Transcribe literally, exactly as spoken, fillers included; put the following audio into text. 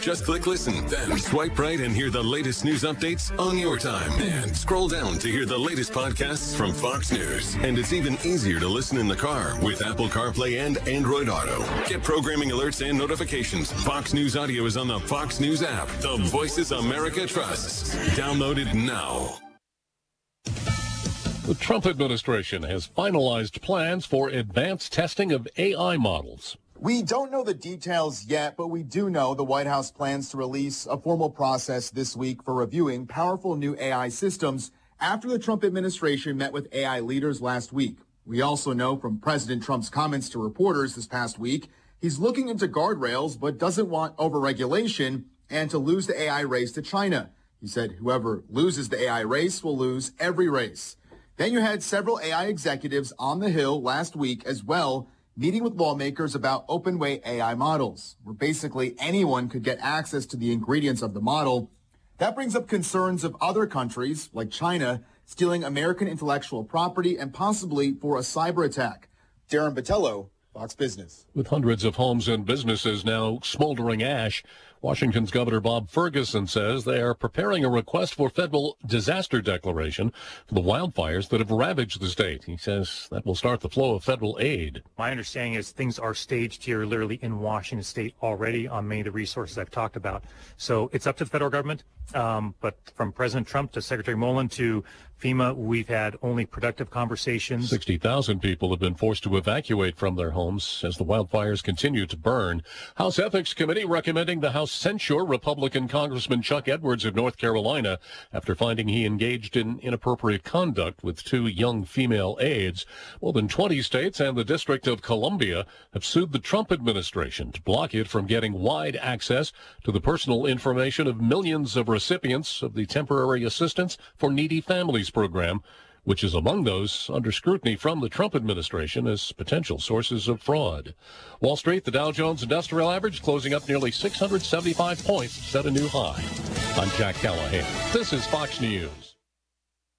Just click listen, then swipe right and hear the latest news updates on your time. And scroll down to hear the latest podcasts from Fox News. And it's even easier to listen in the car with Apple CarPlay and Android Auto. Get programming alerts and notifications. Fox News Audio is on the Fox News app. The voices America trusts. Download it now. The Trump administration has finalized plans for advanced testing of A I models. We don't know the details yet, but we do know the White House plans to release a formal process this week for reviewing powerful new A I systems after the Trump administration met with A I leaders last week. We also know from President Trump's comments to reporters this past week, he's looking into guardrails but doesn't want overregulation and to lose the A I race to China. He said whoever loses the A I race will lose every race. Then you had several A I executives on the Hill last week as well, meeting with lawmakers about open-weight A I models, where basically anyone could get access to the ingredients of the model. That brings up concerns of other countries, like China, stealing American intellectual property and possibly for a cyber attack. Darren Botello, Fox Business. With hundreds of homes and businesses now smoldering ash, Washington's Governor Bob Ferguson says they are preparing a request for federal disaster declaration for the wildfires that have ravaged the state. He says that will start the flow of federal aid. My understanding is things are staged here literally in Washington state already on many of the resources I've talked about. So it's up to the federal government. Um, but from President Trump to Secretary Mullen to FEMA, we've had only productive conversations. sixty thousand people have been forced to evacuate from their homes as the wildfires continue to burn. House Ethics Committee recommending the House censure Republican Congressman Chuck Edwards of North Carolina after finding he engaged in inappropriate conduct with two young female aides. More than twenty states and the District of Columbia have sued the Trump administration to block it from getting wide access to the personal information of millions of recipients of the Temporary Assistance for Needy Families program, which is among those under scrutiny from the Trump administration as potential sources of fraud. Wall Street, the Dow Jones Industrial Average closing up nearly six hundred seventy-five points, set a new high. I'm Jack Callahan. This is Fox News.